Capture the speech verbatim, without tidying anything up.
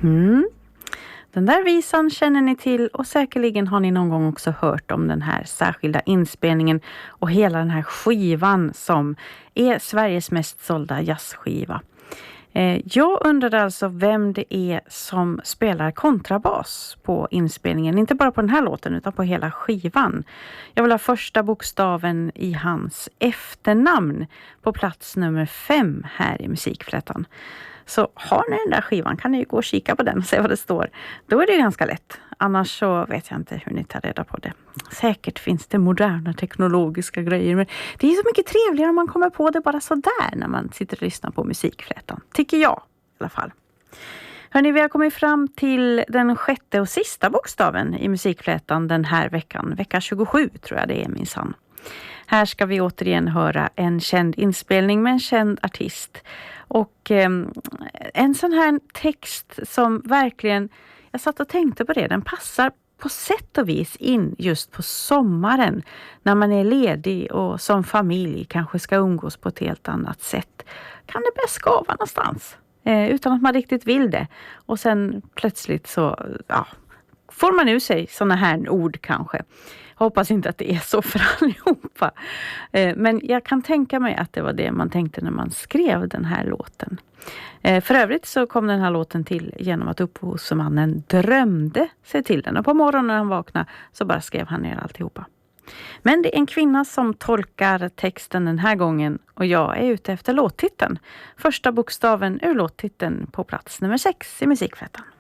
Mm. Den där visan känner ni till och säkerligen har ni någon gång också hört om den här särskilda inspelningen och hela den här skivan som är Sveriges mest sålda jazzskiva. Eh, jag undrade alltså vem det är som spelar kontrabas på inspelningen, inte bara på den här låten utan på hela skivan. Jag vill ha första bokstaven i hans efternamn på plats nummer fem här i Musikflätan. Så har ni den där skivan kan ni ju gå och kika på den och se vad det står. Då är det ganska lätt. Annars så vet jag inte hur ni tar reda på det. Säkert finns det moderna teknologiska grejer. Men det är så mycket trevligare om man kommer på det bara så där när man sitter och lyssnar på Musikflätan. Tycker jag i alla fall. Hörrni, vi har kommit fram till den sjätte och sista bokstaven i Musikflätan den här veckan. Vecka tjugosju tror jag det är minsann. Här ska vi återigen höra en känd inspelning med en känd artist. Och eh, en sån här text som verkligen, jag satt och tänkte på det, den passar på sätt och vis in just på sommaren. När man är ledig och som familj kanske ska umgås på ett helt annat sätt. Kan det bäst skava någonstans eh, utan att man riktigt vill det. Och sen plötsligt så ja, får man ur sig såna här ord kanske. Jag hoppas inte att det är så för allihopa. Eh, men jag kan tänka mig att det var det man tänkte när man skrev den här låten. Eh, för övrigt så kom den här låten till genom att upphovsmannen drömde sig till den. Och på morgonen när han vaknade så bara skrev han ner alltihopa. Men det är en kvinna som tolkar texten den här gången och jag är ute efter låttiteln. Första bokstaven ur låttiteln på plats nummer sex i Musikflätan.